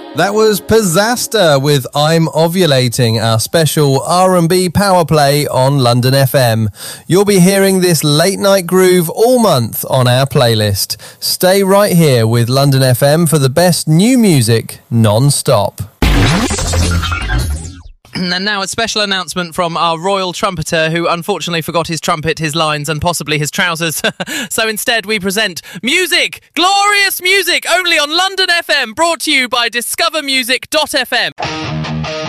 That was Pizzasta with I'm Ovulating, our special R&B power play on London FM. You'll be hearing this late night groove all month on our playlist. Stay right here with London FM for the best new music non-stop. And now a special announcement from our royal trumpeter who unfortunately forgot his trumpet, his lines and possibly his trousers. So instead we present music, glorious music, only on London FM, brought to you by discovermusic.fm.